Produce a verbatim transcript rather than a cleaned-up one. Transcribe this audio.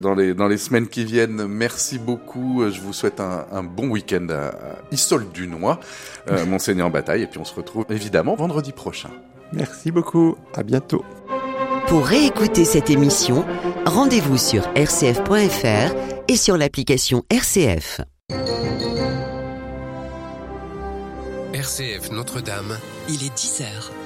dans les, dans les semaines qui viennent. Merci beaucoup. Je vous souhaite un, un bon week-end à, à Issols-du-Noix, euh, Monseigneur Bataille. Et puis on se retrouve évidemment vendredi prochain. Merci beaucoup. À bientôt. Pour réécouter cette émission, rendez-vous sur r c f point f r et sur l'application R C F. R C F Notre-Dame, il est dix heures.